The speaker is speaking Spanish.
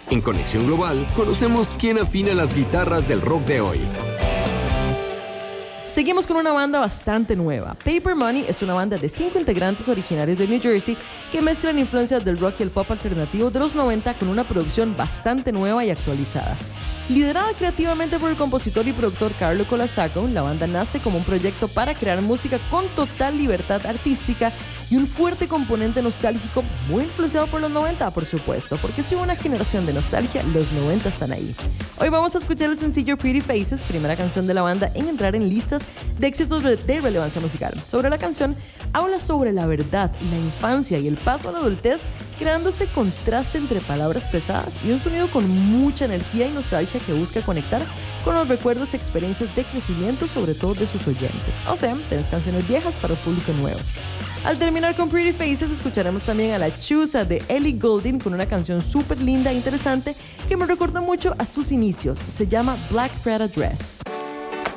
En Conexión Global, conocemos quién afina las guitarras del rock de hoy. Seguimos con una banda bastante nueva. Paper Money es una banda de 5 integrantes originarios de New Jersey que mezclan influencias del rock y el pop alternativo de los 90 con una producción bastante nueva y actualizada. Liderada creativamente por el compositor y productor Carlo Colasaco, la banda nace como un proyecto para crear música con total libertad artística y un fuerte componente nostálgico muy influenciado por los 90, por supuesto, porque si hubo una generación de nostalgia, los 90 están ahí. Hoy vamos a escuchar el sencillo Pretty Faces, primera canción de la banda en entrar en listas de éxitos de relevancia musical. Sobre la canción, habla sobre la verdad, la infancia y el paso a la adultez, creando este contraste entre palabras pesadas y un sonido con mucha energía y nostalgia que busca conectar con los recuerdos y experiencias de crecimiento, sobre todo de sus oyentes. O sea, tenés canciones viejas para un público nuevo. Al terminar con Pretty Faces, escucharemos también a La Chusa de Ellie Goulding con una canción súper linda e interesante que me recordó mucho a sus inicios. Se llama Black Prada Dress.